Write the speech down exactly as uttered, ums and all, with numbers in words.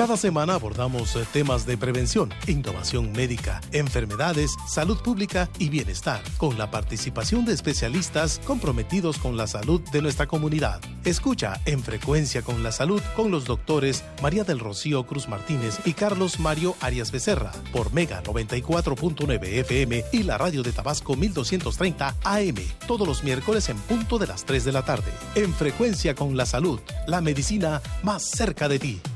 Cada semana abordamos temas de prevención, innovación médica, enfermedades, salud pública y bienestar, con la participación de especialistas comprometidos con la salud de nuestra comunidad. Escucha En Frecuencia con la Salud con los doctores María del Rocío Cruz Martínez y Carlos Mario Arias Becerra por Mega noventa y cuatro punto nueve F M y la radio de Tabasco mil doscientos treinta A M, todos los miércoles en punto de las tres de la tarde. En Frecuencia con la Salud, la medicina más cerca de ti.